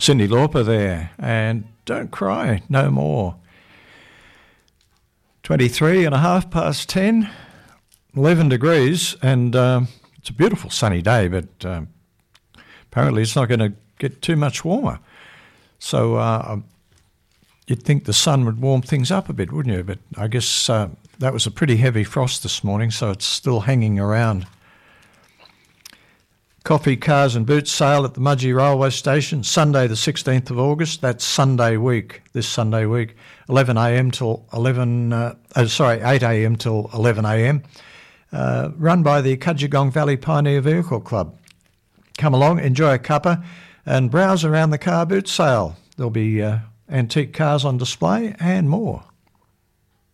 Cyndi Lauper there, and Don't Cry No More. 23 and a half past 10, 11 degrees, and it's a beautiful sunny day, but apparently it's not going to get too much warmer. So you'd think the sun would warm things up a bit, wouldn't you? But I guess that was a pretty heavy frost this morning, so it's still hanging around. Coffee, cars and boots sale at the Mudgee Railway Station, Sunday the 16th of August. That's Sunday week, this Sunday week, 8am till 11am, run by the Cudgegong Valley Pioneer Vehicle Club. Come along, enjoy a cuppa and browse around the car boot sale. There'll be antique cars on display and more.